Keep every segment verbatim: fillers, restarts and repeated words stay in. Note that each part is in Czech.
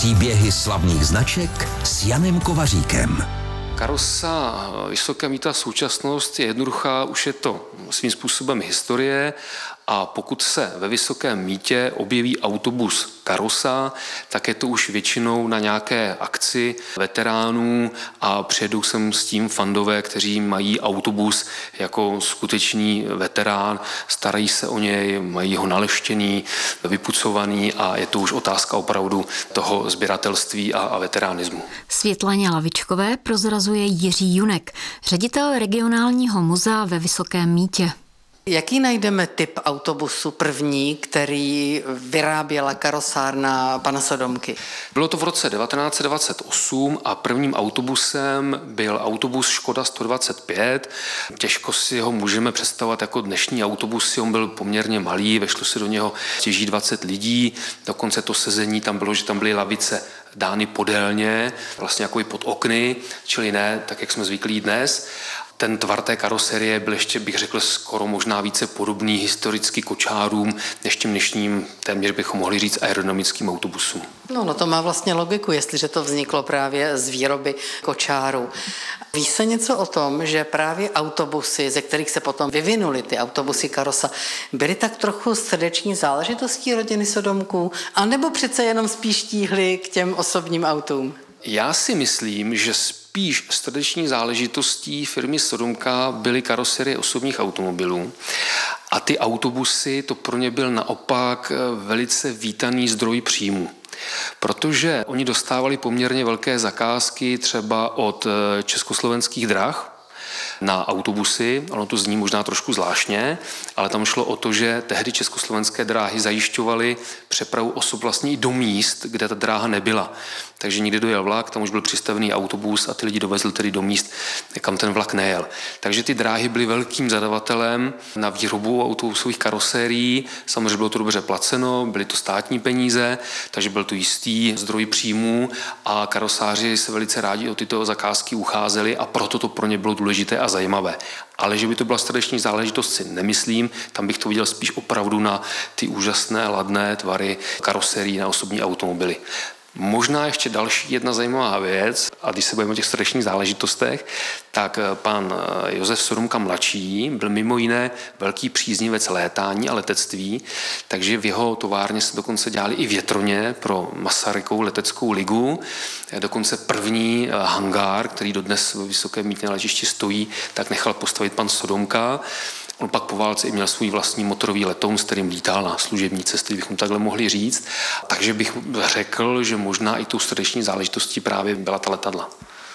Příběhy slavných značek s Janem Kovaříkem. Karosa Vysoké mýto a současnost je jednoduchá, už je to svým způsobem historie a pokud se ve Vysokém mýtě objeví autobus Karosa, tak je to už většinou na nějaké akci veteránů a přijedou sem s tím fandové, kteří mají autobus jako skutečný veterán, starají se o něj, mají ho naleštěný, vypucovaný a je to už otázka opravdu toho sběratelství a, a veteránismu. Světlaně Lavičkové prozrazuje Jiří Junek, ředitel regionálního muzea ve Vysokém Mýtě. Jaký najdeme typ autobusu první, který vyráběla karosárna pana Sodomky? Bylo to v roce devatenáct set dvacet osm a prvním autobusem byl autobus Škoda sto dvacet pět. Těžko si ho můžeme představovat jako dnešní autobus, on byl poměrně malý, vešlo se do něho těží dvacet lidí, dokonce to sezení tam bylo, že tam byly lavice dány podélně, vlastně jako i pod okny, čili ne tak, jak jsme zvyklí dnes. Ten tvar té karoserie byl ještě, bych řekl, skoro možná více podobný historicky kočárům, než tím dnešním, téměř bychom mohli říct, aerodynamickým autobusům. No, no to má vlastně logiku, jestliže to vzniklo právě z výroby kočárů. Ví se něco o tom, že právě autobusy, ze kterých se potom vyvinuly ty autobusy Karosa, byly tak trochu srdeční záležitostí rodiny Sodomků, anebo přece jenom spíš tíhly k těm osobním autům? Já si myslím, že spíš srdeční záležitostí firmy Sodomka byly karoserie osobních automobilů a ty autobusy, to pro ně byl naopak velice vítaný zdroj příjmu. Protože oni dostávali poměrně velké zakázky třeba od Československých drah na autobusy, ono to zní možná trošku zvláštně, ale tam šlo o to, že tehdy Československé dráhy zajišťovaly přepravu osob vlastně i do míst, kde ta dráha nebyla. Takže někdy dojel vlak, tam už byl přistavený autobus a ty lidi dovezl tedy do míst, kam ten vlak nejel. Takže ty dráhy byly velkým zadavatelem na výrobu autobusových karosérií. Samozřejmě bylo to dobře placeno, byly to státní peníze, takže byl to jistý zdroj příjmů a karosáři se velice rádi o tyto zakázky ucházeli a proto to pro ně bylo důležité a zajímavé. Ale že by to byla srdeční záležitost, si nemyslím, tam bych to viděl spíš opravdu na ty úžasné ladné tvary karoserií na osobní automobily. Možná ještě další jedna zajímavá věc, a když se bavíme o těch srdečních záležitostech, tak pan Josef Sodomka mladší byl mimo jiné velký příznivec létání a letectví, takže v jeho továrně se dokonce dělali i větroně pro Masarykovu leteckou ligu. Dokonce první hangár, který dodnes ve Vysokém Mýtě na letišti stojí, tak nechal postavit pan Sodomka. On pak po válce i měl svůj vlastní motorový letoun, s kterým lítal na služební cesty, bychom takhle mohli říct. Takže bych řekl, že možná i tou srdeční záležitostí právě byla ta letadla.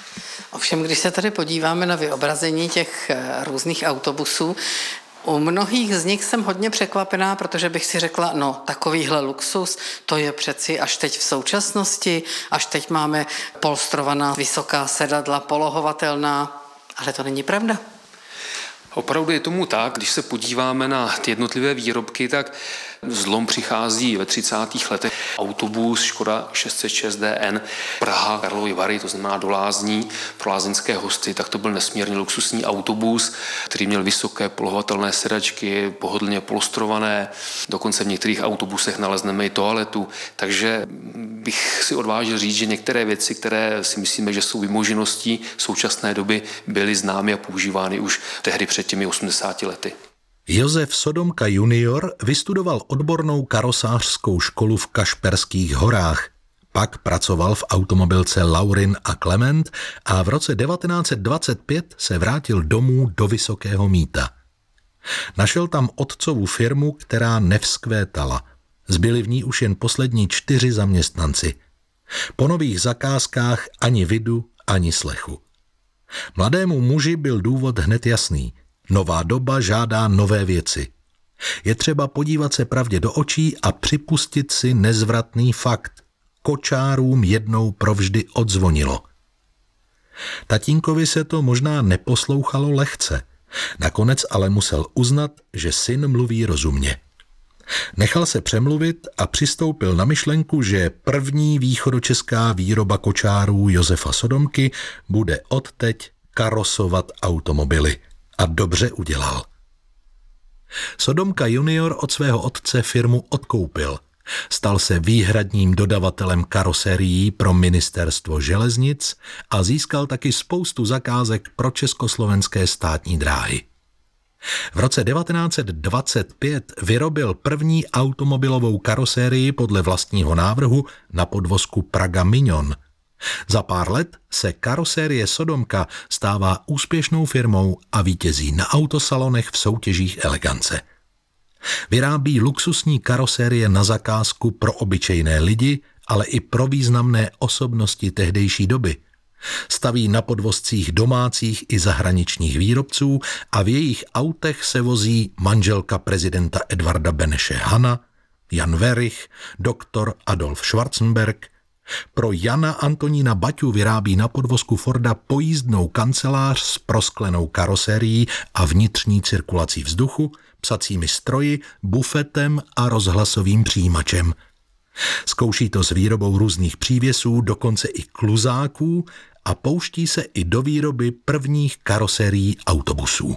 Ovšem, když se tady podíváme na vyobrazení těch různých autobusů, u mnohých z nich jsem hodně překvapená, protože bych si řekla, no takovýhle luxus, to je přeci až teď v současnosti, až teď máme polstrovaná vysoká sedadla, polohovatelná, ale to není pravda. Opravdu je tomu tak, když se podíváme na ty jednotlivé výrobky, tak zlom přichází ve třicátých letech. Autobus Škoda šest set šest D N Praha Karlovy Vary, to znamená do Lázní pro lázeňské hosty, tak to byl nesmírně luxusní autobus, který měl vysoké polohovatelné sedačky, pohodlně polstrované, dokonce v některých autobusech nalezneme i toaletu, takže bych si odvážil říct, že některé věci, které si myslíme, že jsou vymožeností současné doby, byly známy a používány už tehdy před těmi osmdesáti lety. Josef Sodomka junior vystudoval odbornou karosářskou školu v Kašperských horách. Pak pracoval v automobilce Laurin a Klement a v roce devatenáct set dvacet pět se vrátil domů do Vysokého Mýta. Našel tam otcovu firmu, která nevzkvétala. Zbyli v ní už jen poslední čtyři zaměstnanci. Po nových zakázkách ani vidu, ani slechu. Mladému muži byl důvod hned jasný. Nová doba žádá nové věci. Je třeba podívat se pravdě do očí a připustit si nezvratný fakt. Kočárům jednou provždy odzvonilo. Tatínkovi se to možná neposlouchalo lehce. Nakonec ale musel uznat, že syn mluví rozumně. Nechal se přemluvit a přistoupil na myšlenku, že první východočeská výroba kočárů Josefa Sodomky bude odteď karosovat automobily. A dobře udělal. Sodomka junior od svého otce firmu odkoupil. Stal se výhradním dodavatelem karoserií pro ministerstvo železnic a získal taky spoustu zakázek pro československé státní dráhy. V roce devatenáct set dvacet pět vyrobil první automobilovou karosérii podle vlastního návrhu na podvozku Praga Mignon. Za pár let se karosérie Sodomka stává úspěšnou firmou a vítězí na autosalonech v soutěžích elegance. Vyrábí luxusní karosérie na zakázku pro obyčejné lidi, ale i pro významné osobnosti tehdejší doby. Staví na podvozcích domácích i zahraničních výrobců a v jejich autech se vozí manželka prezidenta Edvarda Beneše Hana, Jan Werich, doktor Adolf Schwarzenberg. Pro Jana Antonína Baťu vyrábí na podvozku Forda pojízdnou kancelář s prosklenou karosérií a vnitřní cirkulací vzduchu, psacími stroji, bufetem a rozhlasovým přijímačem. Zkouší to s výrobou různých přívěsů, dokonce i kluzáků a pouští se i do výroby prvních karosérií autobusů.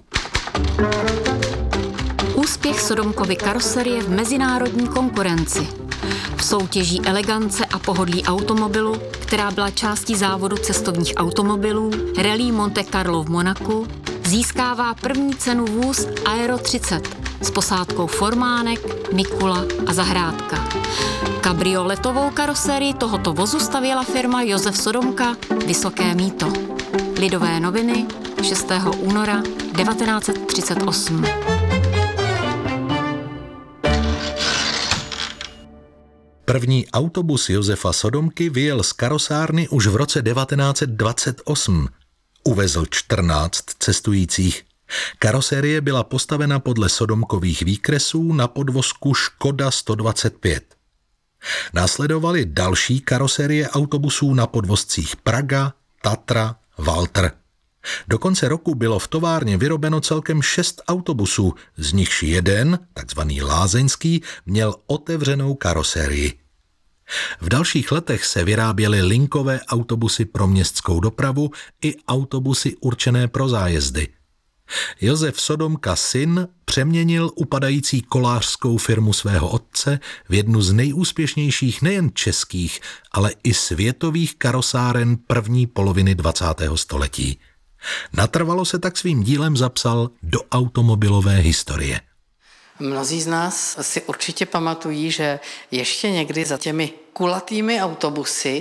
Úspěch Sodomkovy karoserie v mezinárodní konkurenci. V soutěží elegance a pohodlí automobilu, která byla částí závodu cestovních automobilů, Rallye Monte Carlo v Monaku, získává první cenu vůz Aero třicet s posádkou Formánek, Mikula a Zahrádka. Kabrioletovou karosérii tohoto vozu stavěla firma Josef Sodomka Vysoké Mýto. Lidové noviny, šestého února devatenáct set třicet osm. První autobus Josefa Sodomky vyjel z karosárny už v roce devatenáct set dvacet osm. Uvezl čtrnáct cestujících. Karosérie byla postavena podle Sodomkových výkresů na podvozku Škoda sto dvacet pět. Následovaly další karosérie autobusů na podvozcích Praga, Tatra, Walter. Do konce roku bylo v továrně vyrobeno celkem šest autobusů, z nichž jeden, takzvaný lázeňský, měl otevřenou karosérii. V dalších letech se vyráběly linkové autobusy pro městskou dopravu i autobusy určené pro zájezdy. Josef Sodomka syn přeměnil upadající kolářskou firmu svého otce v jednu z nejúspěšnějších nejen českých, ale i světových karosáren první poloviny dvacátého století. Natrvalo se tak svým dílem zapsal do automobilové historie. Mnozí z nás si určitě pamatují, že ještě někdy za těmi kulatými autobusy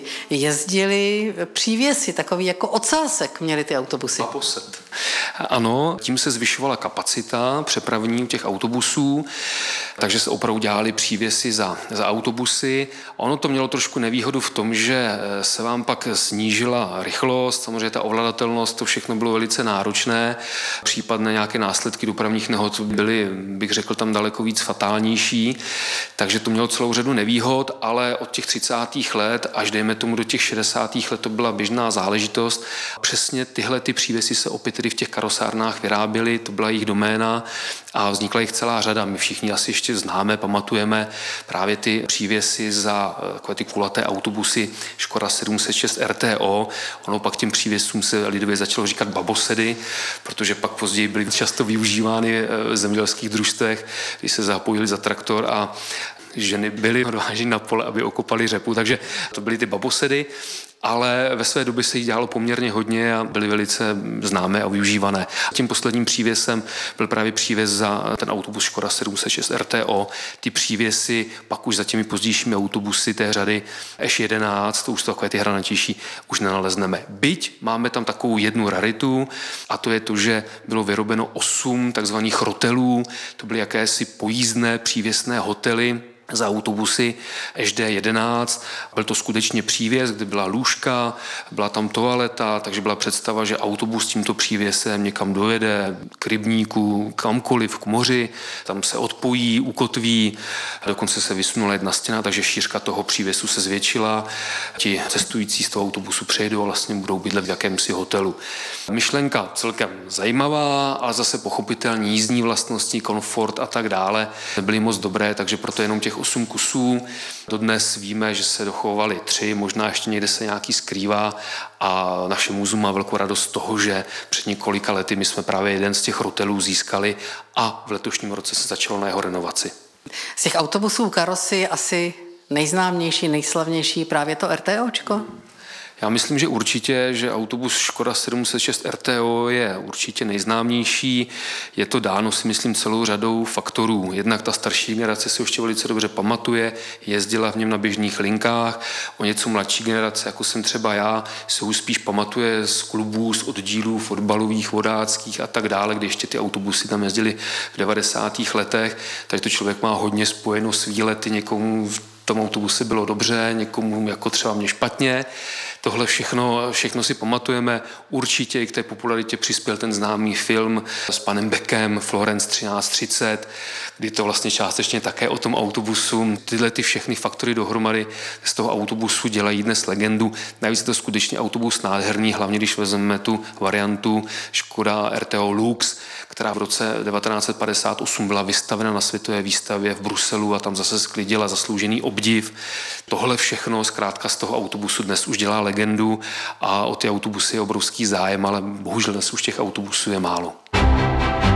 jezdili přívěsy, takový jako ocásek měli ty autobusy. Baboset. Ano, tím se zvyšovala kapacita přepravní těch autobusů, takže se opravdu dělali přívěsy za, za autobusy. Ono to mělo trošku nevýhodu v tom, že se vám pak snížila rychlost, samozřejmě ta ovladatelnost, to všechno bylo velice náročné. Případné nějaké následky dopravních nehod byly, bych řekl, tam daleko víc fatálnější, takže to mělo celou řadu nevýhod, ale od těch třicátých let až dejme tomu do těch šedesátých let to byla běžná záležitost. Přesně tyhle ty přívěsy se opět tedy v těch karosárnách vyráběly, to byla jejich doména a vznikla jich celá řada. My všichni asi ještě známe, pamatujeme právě ty přívěsy za takové ty kulaté autobusy Škoda sedm set šest R T O. Ono pak těm přívěsům se lidově začalo říkat babosedy, protože pak později byly často využívány v zemědělských družstvech, když se zapojili za traktor a ženy byly odváženy na pole, aby okopali řepu, takže to byly ty babosedy, ale ve své době se jí dělalo poměrně hodně a byly velice známé a využívané. Tím posledním přívěsem byl právě přívěs za ten autobus Škoda sedm set šest R T O. Ty přívěsy pak už za těmi pozdějšími autobusy té řady Š jedenáct, to už takové ty hranatější, už nenalezneme. Byť máme tam takovou jednu raritu a to je to, že bylo vyrobeno osm takzvaných rotelů, to byly jakési pojízdné přívěsné hotely za autobusy Š D jedenáct. Byl to skutečně přívěs, kde byla lůžka, byla tam toaleta, takže byla představa, že autobus tímto přívěsem někam dojede, k rybníku, kamkoliv, k moři, tam se odpojí, ukotví, dokonce se vysunula jedna stěna, takže šířka toho přívěsu se zvětšila. Ti cestující z toho autobusu přejdou a vlastně budou bydlet v jakémsi hotelu. Myšlenka celkem zajímavá, ale zase pochopitelně jízdní vlastnosti, komfort a tak dále nebyly moc dobré, takže proto jenom těch osm kusů. Dodnes víme, že se dochovaly tři, možná ještě někde se nějaký skrývá a naše muzeum má velkou radost z toho, že před několika lety my jsme právě jeden z těch rotelů získali a v letošním roce se začalo na jeho renovaci. Z těch autobusů Karosy je asi nejznámější, nejslavnější právě to RTOčko? Já myslím, že určitě, že autobus Škoda sedm set šest R T O je určitě nejznámější. Je to dáno, si myslím, celou řadou faktorů. Jednak ta starší generace si ještě velice dobře pamatuje, jezdila v něm na běžných linkách. O něco mladší generace, jako jsem třeba já, se už spíš pamatuje z klubů, z oddílů fotbalových, vodáckých a tak dále, kde ještě ty autobusy tam jezdily v devadesátých letech. Takže to člověk má hodně spojeno s výlety, někomu v tom autobuse bylo dobře, někomu jako třeba mě špatně. Tohle všechno, všechno si pamatujeme. Určitě i k té popularitě přispěl ten známý film s panem Beckem, Florence třináct třicet, kdy to vlastně částečně také o tom autobusu. Tyhle ty všechny faktory dohromady z toho autobusu dělají dnes legendu. Navíc je to skutečně autobus nádherný, hlavně když vezmeme tu variantu Škoda R T O Lux, která v roce devatenáct set padesát osm byla vystavena na světové výstavě v Bruselu a tam zase sklidila zasloužený obdiv. Tohle všechno zkrátka z toho autobusu dnes už dělá legendu a o ty autobusy je obrovský zájem, ale bohužel dnes už těch autobusů je málo.